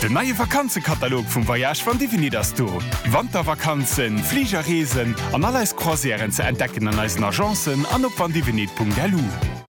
Den neue Vakanzenkatalog vom Voyage von Divinity das du. Wandervakanzen, Fliegerreisen an alles Croisieren zu entdecken an unseren Agenzen an op vandivinity.lu.